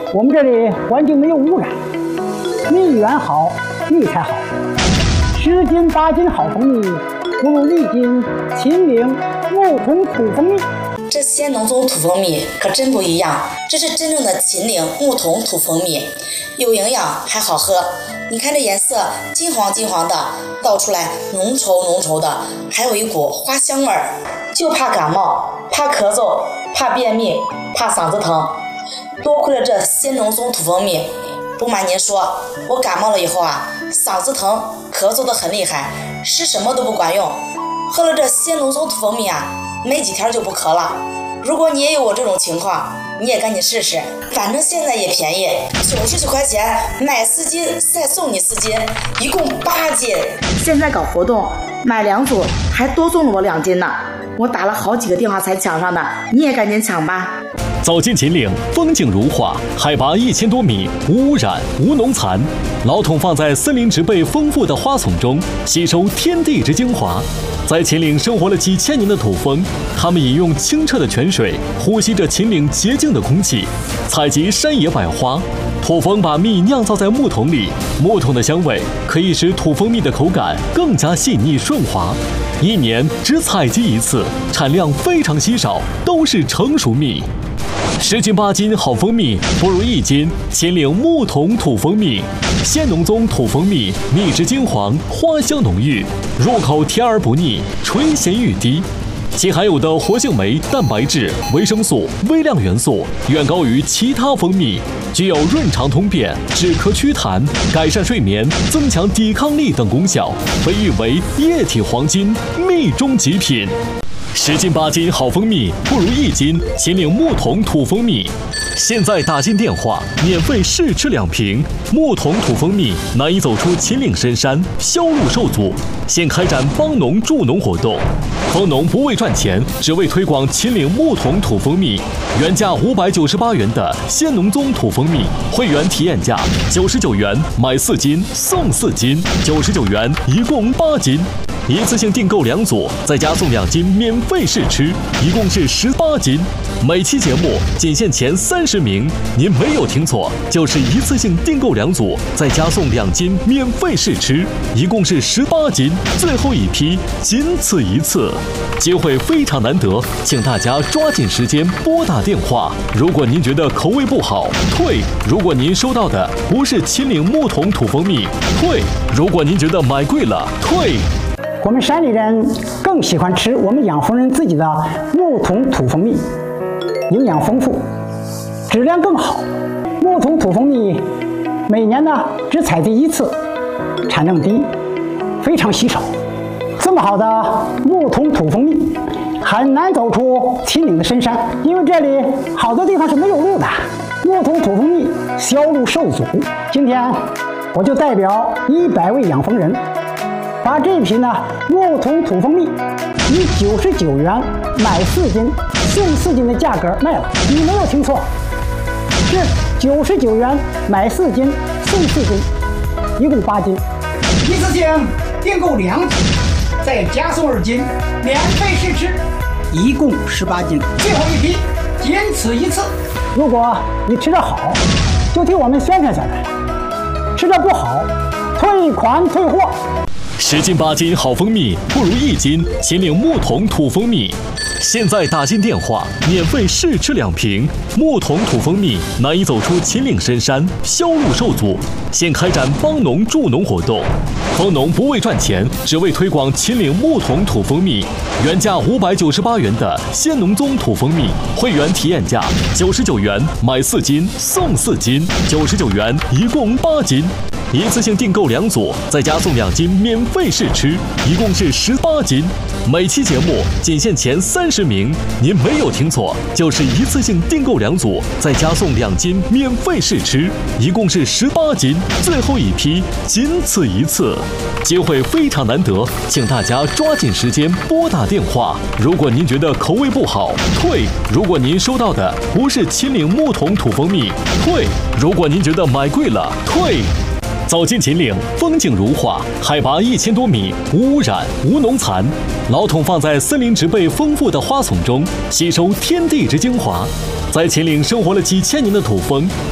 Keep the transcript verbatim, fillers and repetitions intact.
我们这里环境没有污染，蜜源好，蜜才好。十斤八斤好蜂蜜，不如一斤秦岭牧童土蜂蜜。 这仙农宗土蜂蜜可真不一样，这是真正的秦岭牧童土蜂蜜，有营养还好喝。你看这颜色金黄金黄的，倒出来浓稠浓稠的，还有一股花香味儿。就怕感冒，怕咳嗽，怕便秘，怕嗓子疼，多亏了这仙农宗土蜂蜜。不瞒您说，我感冒了以后啊，嗓子疼，咳嗽得很厉害，吃什么都不管用。喝了这仙农宗土蜂蜜啊，没几天就不咳了。如果你也有我这种情况，你也赶紧试试，反正现在也便宜，九十九块钱买四斤再送你四斤，一共八斤。现在搞活动，买两组还多送了我两斤呢。我打了好几个电话才抢上的，你也赶紧抢吧。 走进秦岭，风景如画，海拔一千多米，无污染，无农残。老桶放在森林植被丰富的花丛中，吸收天地之精华。在秦岭生活了几千年的土蜂，它们饮用清澈的泉水，呼吸着秦岭洁净的空气，采集山野百花。土蜂把蜜酿造在木桶里，木桶的香味可以使土蜂蜜的口感更加细腻顺滑。一年只采集一次，产量非常稀少，都是成熟蜜。十斤八斤好蜂蜜，不如一斤秦岭牧童土蜂蜜。仙农宗土蜂蜜，蜜质金黄，花香浓郁，入口甜而不腻，垂涎欲滴。其含有的活性酶、蛋白质、维生素、微量元素远高于其他蜂蜜，具有润肠通便、止咳祛痰、改善睡眠、增强抵抗力等功效，被誉为液体黄金，蜜中极品。十斤八斤好蜂蜜，不如一斤秦岭牧童土蜂蜜。现在打进电话，免费试吃两瓶。牧童土蜂蜜难以走出秦岭深山，销路受阻，现开展帮农助农活动。蜂农不为赚钱，只为推广秦岭牧童土蜂蜜。原价五百九十八元的仙农宗土蜂蜜，会员体验价九十九元，买四斤送四斤，九十九元一共八斤。一次性订购两组，再加送两斤免费试吃，一共是十八斤。每期节目仅限前三十名，您没有听错，就是一次性订购两组，再加送两斤免费试吃，一共是十八斤。最后一批，仅此一次，机会非常难得，请大家抓紧时间拨打电话。如果您觉得口味不好，退；如果您收到的不是秦岭牧童土蜂蜜，退；如果您觉得买贵了，退。 我们山里人更喜欢吃我们养蜂人自己的牧童土蜂蜜，营养丰富，质量更好。牧童土蜂蜜每年呢只采集一次，产量低，非常稀少。这么好的牧童土蜂蜜很难走出秦岭的深山，因为这里好多地方是没有路的。牧童土蜂蜜销路受阻，今天我就代表一百位养蜂人，把这批呢牧童土蜂蜜以九十九元买四斤送四斤的价格卖了。你没有听错，是九十九元买四斤送四斤，一共八斤。一次性订购两斤，再加送二斤，免费试吃，一共十八斤。最后一批，仅此一次。如果你吃得好，就替我们宣传宣传；吃得不好，退款退货。 十斤八斤好蜂蜜，不如一斤秦岭牧童土蜂蜜。现在打进电话，免费试吃两瓶。牧童土蜂蜜难以走出秦岭深山，销路受阻，现开展帮农助农活动。蜂农不为赚钱，只为推广秦岭牧童土蜂蜜。原价五百九十八元的仙农宗土蜂蜜，会员体验价九十九元，买四斤送四斤，九十九元一共八斤。一次性订购两组，再加送两斤免费试吃，一共是十八斤。每期节目仅限前三十名，您没有听错，就是一次性订购两组，再加送两斤免费试吃，一共是十八斤。最后一批，仅此一次，机会非常难得，请大家抓紧时间拨打电话。如果您觉得口味不好，退；如果您收到的不是秦岭牧童土蜂蜜，退；如果您觉得买贵了，退。走进秦岭，风景如画，海拔一千多米，无污染，无农残。老桶放在森林植被丰富的花丛中，吸收天地之精华。在秦岭生活了几千年的土蜂，